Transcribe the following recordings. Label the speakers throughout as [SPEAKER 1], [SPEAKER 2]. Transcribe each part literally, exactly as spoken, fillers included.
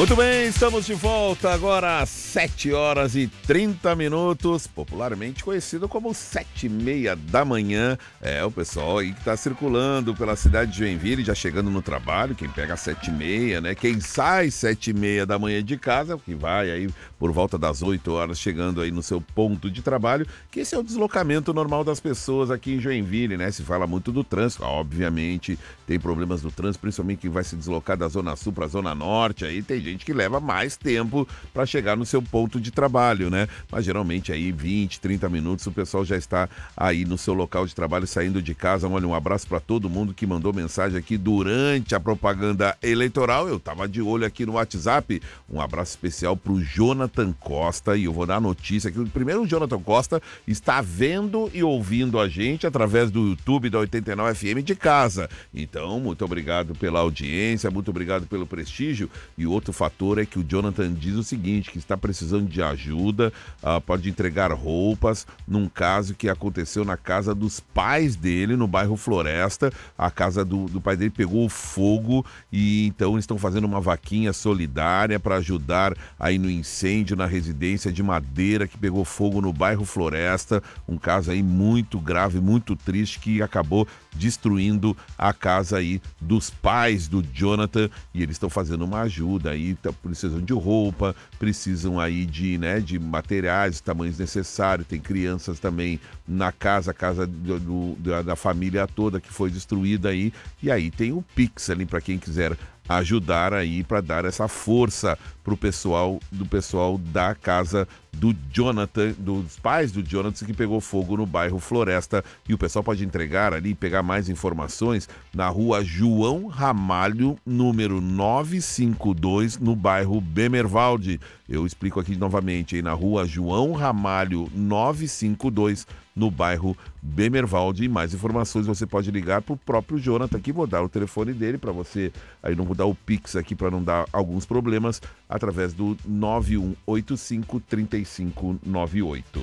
[SPEAKER 1] Muito bem, estamos de volta agora às sete horas e trinta minutos, popularmente conhecido como sete e meia da manhã. É, o pessoal aí que está circulando pela cidade de Joinville, já chegando no trabalho, quem pega às sete e meia, né? Quem sai às sete e meia da manhã de casa, que vai aí por volta das oito horas, chegando aí no seu ponto de trabalho, que esse é o deslocamento normal das pessoas aqui em Joinville, né? Se fala muito do trânsito, obviamente tem problemas do trânsito, principalmente quem vai se deslocar da Zona Sul para a Zona Norte, aí tem gente que leva mais tempo para chegar no seu ponto de trabalho, né? Mas geralmente aí vinte, trinta minutos o pessoal já está aí no seu local de trabalho, saindo de casa. Olha, um abraço para todo mundo que mandou mensagem aqui durante a propaganda eleitoral. Eu tava de olho aqui no WhatsApp. Um abraço especial pro Jonathan Costa, e eu vou dar a notícia aqui. Primeiro, o Jonathan Costa está vendo e ouvindo a gente através do YouTube da oitenta e nove F M de casa. Então, muito obrigado pela audiência, muito obrigado pelo prestígio. E outro fator é que o Jonathan diz o seguinte, que está precisando de ajuda, uh, pode entregar roupas, num caso que aconteceu na casa dos pais dele, no bairro Floresta. A casa do, do pai dele pegou fogo, e então eles estão fazendo uma vaquinha solidária para ajudar aí no incêndio na residência de madeira que pegou fogo no bairro Floresta. Um caso aí muito grave, muito triste, que acabou destruindo a casa aí dos pais do Jonathan, e eles estão fazendo uma ajuda aí, tá, precisam de roupa, precisam aí de, né, de materiais, tamanhos necessários. Tem crianças também na casa, a casa do, do, da, da família toda que foi destruída aí, e aí tem o Pix ali para quem quiser ajudar aí, para dar essa força pro pessoal do pessoal da casa do Jonathan, dos pais do Jonathan, que pegou fogo no bairro Floresta. E o pessoal pode entregar ali, pegar mais informações na rua João Ramalho, número novecentos e cinquenta e dois, no bairro Bemervalde. Eu explico aqui novamente, aí na rua João Ramalho novecentos e cinquenta e dois, no bairro Bemervalde. E mais informações você pode ligar pro próprio Jonathan aqui. Vou dar o telefone dele para você, aí não vou dar o Pix aqui para não dar alguns problemas, através do nove um oito cinco, três cinco nove oito.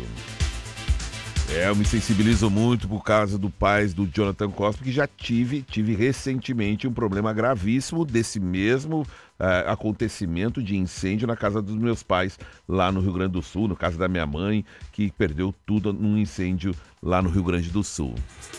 [SPEAKER 1] É, eu me sensibilizo muito por causa do pai do Jonathan Costa, porque já tive, tive recentemente um problema gravíssimo desse mesmo uh, acontecimento de incêndio na casa dos meus pais, lá no Rio Grande do Sul, no caso da minha mãe, que perdeu tudo num incêndio lá no Rio Grande do Sul.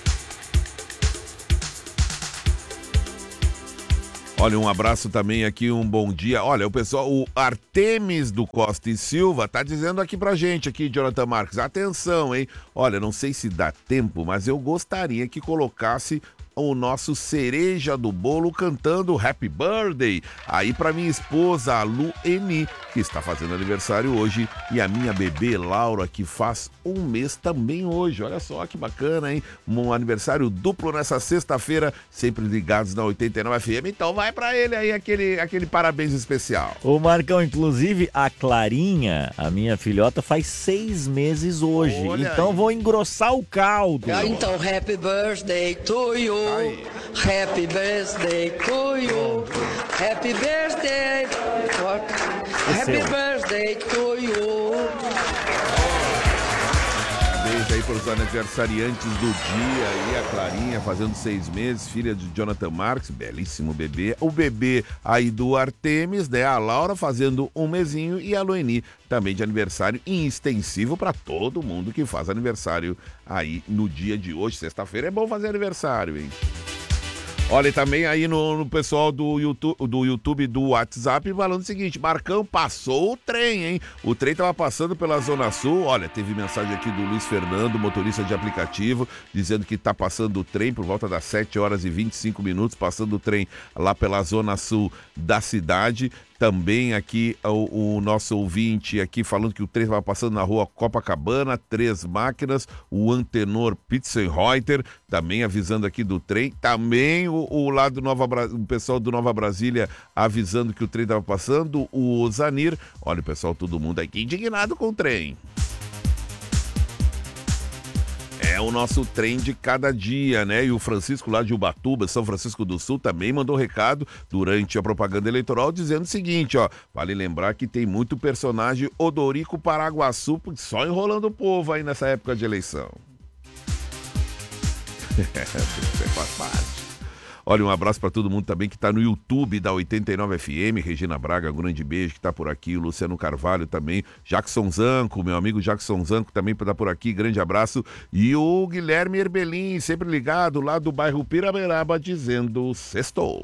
[SPEAKER 1] Olha, um abraço também aqui, um bom dia. Olha, o pessoal, o Artemis do Costa e Silva tá dizendo aqui pra gente, aqui, Jonathan Marques, atenção, hein? Olha, não sei se dá tempo, mas eu gostaria que colocasse o nosso cereja do bolo cantando Happy Birthday aí pra minha esposa, a Lu Eni, que está fazendo aniversário hoje, e a minha bebê Laura, que faz um mês também hoje. Olha só que bacana, hein? Um aniversário duplo nessa sexta-feira, sempre ligados na oitenta e nove F M. Então vai pra ele aí aquele, aquele parabéns especial.
[SPEAKER 2] Ô Marcão, inclusive a Clarinha, a minha filhota, faz seis meses hoje. Olha, então aí, vou engrossar o caldo.
[SPEAKER 3] Então, Happy Birthday to you. Aí. Happy birthday to you. Happy birthday. Happy birthday to you.
[SPEAKER 1] Beijo aí para os aniversariantes do dia aí, a Clarinha fazendo seis meses, filha de Jonathan Marques, belíssimo bebê. O bebê aí do Artemis, né? A Laura fazendo um mesinho, e a Loeni também de aniversário, em extensivo para todo mundo que faz aniversário aí no dia de hoje, sexta-feira. É bom fazer aniversário, hein? Olha, e também aí no, no pessoal do YouTube, do YouTube, do WhatsApp, falando o seguinte: Marcão, passou o trem, hein? O trem tava passando pela Zona Sul. Olha, teve mensagem aqui do Luiz Fernando, motorista de aplicativo, dizendo que tá passando o trem por volta das sete horas e vinte e cinco minutos, passando o trem lá pela Zona Sul da cidade. Também aqui o, o nosso ouvinte aqui falando que o trem estava passando na rua Copacabana, Três Máquinas, o Antenor Pitzenreuter, também avisando aqui do trem. Também o, o lado do Nova, o pessoal do Nova Brasília avisando que o trem estava passando, o Zanir. Olha, o pessoal, todo mundo aqui indignado com o trem. É o nosso trem de cada dia, né? E o Francisco lá de Ubatuba, São Francisco do Sul, também mandou recado durante a propaganda eleitoral dizendo o seguinte, ó: vale lembrar que tem muito personagem Odorico Paraguaçu só enrolando o povo aí nessa época de eleição. Você faz parte. Olha, um abraço para todo mundo também que está no YouTube da oitenta e nove F M, Regina Braga, um grande beijo que está por aqui, o Luciano Carvalho também, Jackson Zanco, meu amigo Jackson Zanco também está por aqui, grande abraço, e o Guilherme Herbelim, sempre ligado lá do bairro Piraberaba, dizendo sextou.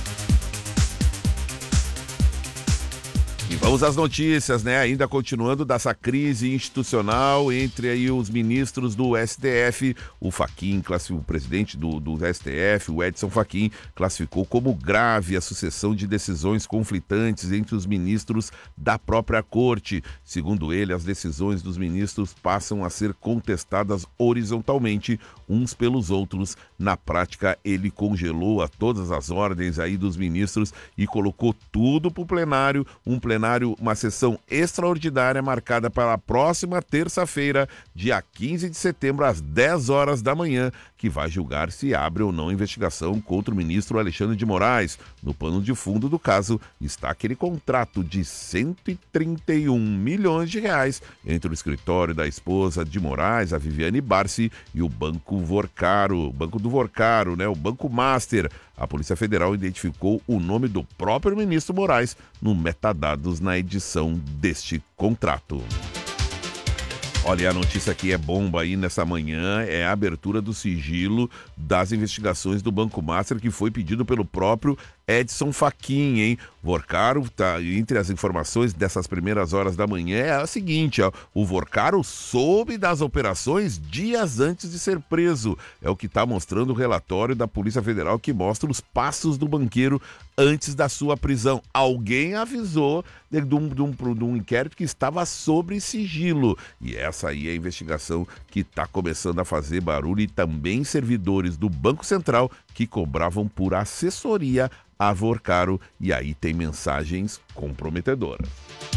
[SPEAKER 1] E vamos às notícias, né? Ainda continuando dessa crise institucional entre aí os ministros do S T F, o Fachin, o presidente do, do S T F, o Edson Fachin, classificou como grave a sucessão de decisões conflitantes entre os ministros da própria corte. Segundo ele, as decisões dos ministros passam a ser contestadas horizontalmente uns pelos outros. Na prática, ele congelou a todas as ordens aí dos ministros e colocou tudo para o plenário, um plenário, uma sessão extraordinária marcada para a próxima terça-feira, dia quinze de setembro, às dez horas da manhã, que vai julgar se abre ou não investigação contra o ministro Alexandre de Moraes. No pano de fundo do caso está aquele contrato de cento e trinta e um milhões de reais entre o escritório da esposa de Moraes, a Viviane Barsi, e o Banco Vorcaro, o Banco do Vorcaro, né, o Banco Master. A Polícia Federal identificou o nome do próprio ministro Moraes no metadados na edição deste contrato. Olha, a notícia que é bomba aí nessa manhã é a abertura do sigilo das investigações do Banco Master, que foi pedido pelo próprio Edson Fachin, hein? Vorcaro, tá, entre as informações dessas primeiras horas da manhã, é a seguinte, ó, o Vorcaro soube das operações dias antes de ser preso. É o que está mostrando o relatório da Polícia Federal, que mostra os passos do banqueiro antes da sua prisão. Alguém avisou de, de, um, de, um, de um inquérito que estava sobre sigilo. E essa aí é a investigação que está começando a fazer barulho, e também servidores do Banco Central que cobravam por assessoria a Vorcaro, e aí tem mensagens comprometedoras.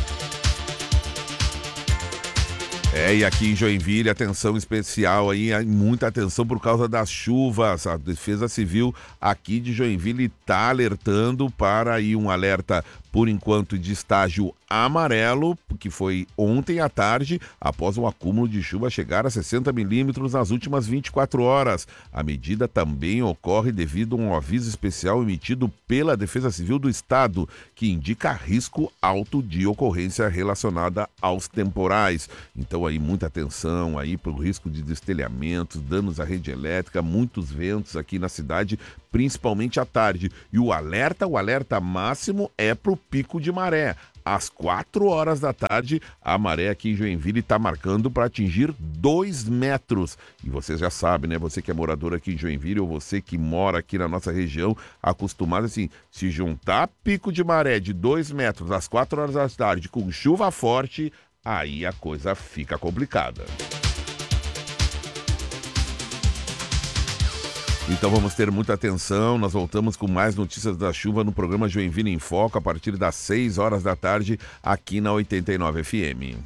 [SPEAKER 1] É, e aqui em Joinville, atenção especial aí, muita atenção por causa das chuvas. A Defesa Civil aqui de Joinville está alertando para aí um alerta, por enquanto, de estágio amarelo, que foi ontem à tarde, após um acúmulo de chuva chegar a sessenta milímetros nas últimas vinte e quatro horas. A medida também ocorre devido a um aviso especial emitido pela Defesa Civil do Estado, que indica risco alto de ocorrência relacionada aos temporais. Então aí muita atenção aí para o risco de destelhamentos, danos à rede elétrica, muitos ventos aqui na cidade, principalmente à tarde. E o alerta, o alerta máximo é para o pico de maré. Às quatro horas da tarde, a maré aqui em Joinville está marcando para atingir dois metros. E você já sabe, né? Você que é morador aqui em Joinville, ou você que mora aqui na nossa região, acostumado assim, se juntar pico de maré de dois metros às quatro horas da tarde com chuva forte, aí a coisa fica complicada. Então vamos ter muita atenção, nós voltamos com mais notícias da chuva no programa Joinville em Foco a partir das seis horas da tarde aqui na oitenta e nove F M.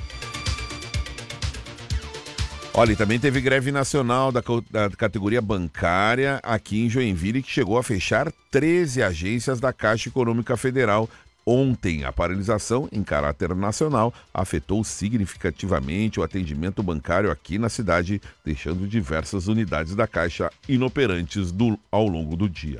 [SPEAKER 1] Olha, e também teve greve nacional da, da categoria bancária aqui em Joinville, que chegou a fechar treze agências da Caixa Econômica Federal. Ontem, a paralisação em caráter nacional afetou significativamente o atendimento bancário aqui na cidade, deixando diversas unidades da Caixa inoperantes do, ao longo do dia.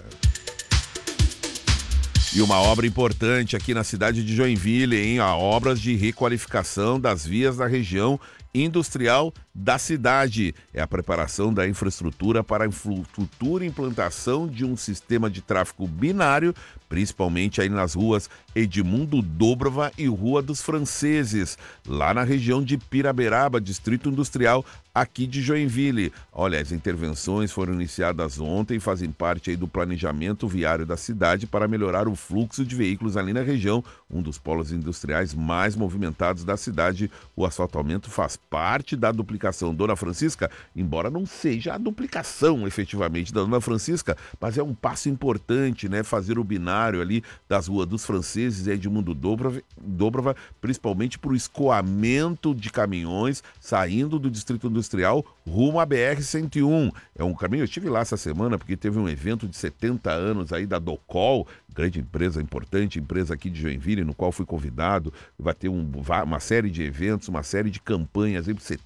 [SPEAKER 1] E uma obra importante aqui na cidade de Joinville, hein? A obras de requalificação das vias da região industrial da cidade. É a preparação da infraestrutura para a futura implantação de um sistema de tráfego binário, principalmente aí nas ruas Edmundo Dobrova e Rua dos Franceses, lá na região de Piraberaba, distrito industrial aqui de Joinville. Olha, as intervenções foram iniciadas ontem e fazem parte aí do planejamento viário da cidade para melhorar o fluxo de veículos ali na região, um dos polos industriais mais movimentados da cidade. O asfaltamento faz parte da duplicação Dona Francisca, embora não seja a duplicação efetivamente da Dona Francisca, mas é um passo importante, né? Fazer o binário ali das ruas dos Franceses e Edmundo Dobrova, Dobrova principalmente para o escoamento de caminhões saindo do distrito industrial rumo à B R cento e um. É um caminho, eu estive lá essa semana porque teve um evento de setenta anos aí da Docol, grande empresa, importante empresa aqui de Joinville, no qual fui convidado. Vai ter um, uma série de eventos, uma série de campanhas aí por setenta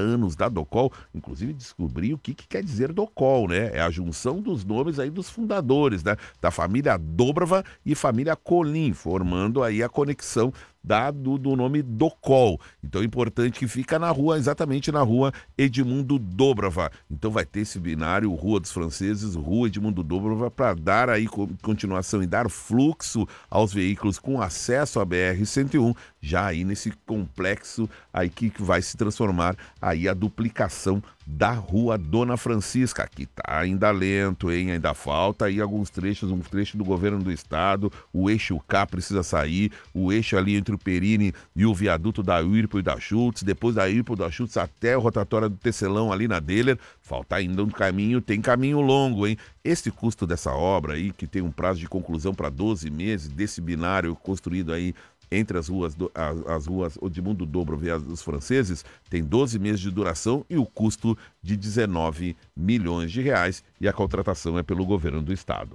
[SPEAKER 1] anos da Docol, inclusive descobri o que, que quer dizer Docol, né? É a junção dos nomes aí dos fundadores, né? Da família Dobrava e família Colim, formando aí a conexão da, do, do nome Docol. Então é importante que fica na rua, exatamente na rua Edmundo Dobrava. Então vai ter esse binário, Rua dos Franceses, Rua Edmundo Dobrava, para dar aí continuação e dar fluxo aos veículos com acesso à B R cento e um, já aí nesse complexo aí que vai se transformar aí a duplicação da Rua Dona Francisca, que tá ainda lento, hein? Ainda falta aí alguns trechos, um trecho do governo do estado, o eixo K precisa sair, o eixo ali entre o Perini e o viaduto da Uirpo e da Schultz, depois da Uirpo e da Schultz até a rotatória do Tecelão ali na Deller, falta ainda um caminho, tem caminho longo, hein? Esse custo dessa obra aí, que tem um prazo de conclusão para doze meses, desse binário construído aí entre as ruas, as, as ruas Edmundo Dobrava e as dos franceses, tem doze meses de duração e o custo de dezenove milhões de reais, e a contratação é pelo governo do estado.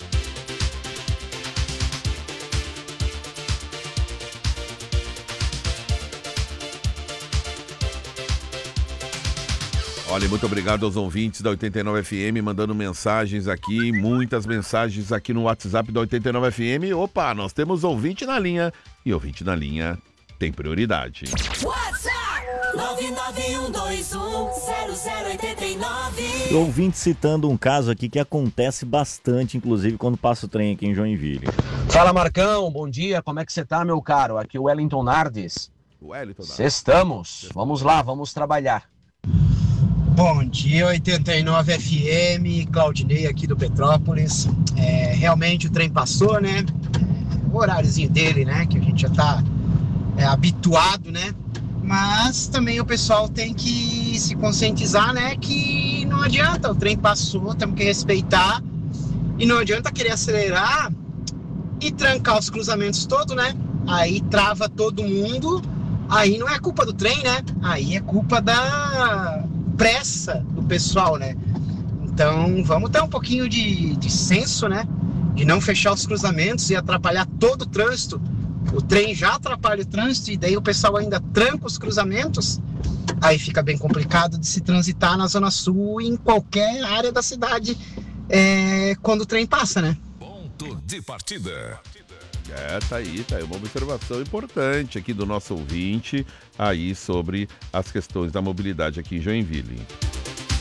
[SPEAKER 1] Olha, muito obrigado aos ouvintes da oitenta e nove F M, mandando mensagens aqui, muitas mensagens aqui no WhatsApp da oitenta e nove F M. Opa, nós temos ouvinte na linha, e ouvinte na linha tem prioridade.
[SPEAKER 4] WhatsApp nove nove um dois um zero zero oito nove.
[SPEAKER 2] Ouvinte citando um caso aqui que acontece bastante, inclusive quando passa o trem aqui em Joinville.
[SPEAKER 5] Fala, Marcão, bom dia, como é que você tá, meu caro? Aqui é o Wellington Nardes.
[SPEAKER 1] Wellington Nardes.
[SPEAKER 5] Estamos, vamos lá, vamos trabalhar.
[SPEAKER 6] Bom dia, oitenta e nove F M, Claudinei aqui do Petrópolis. É, realmente o trem passou, né? O horáriozinho dele, né? Que a gente já tá é, habituado, né? Mas também o pessoal tem que se conscientizar, né? Que não adianta, o trem passou, temos que respeitar. E não adianta querer acelerar e trancar os cruzamentos todos, né? Aí trava todo mundo, aí não é culpa do trem, né? Aí é culpa da pressa do pessoal, né? Então vamos ter um pouquinho de, de senso, né? De não fechar os cruzamentos e atrapalhar todo o trânsito. O trem já atrapalha o trânsito e daí o pessoal ainda tranca os cruzamentos. Aí fica bem complicado de se transitar na Zona Sul e em qualquer área da cidade é, quando o trem passa, né?
[SPEAKER 7] Ponto de partida.
[SPEAKER 1] É, tá aí, tá aí uma observação importante aqui do nosso ouvinte aí sobre as questões da mobilidade aqui em Joinville.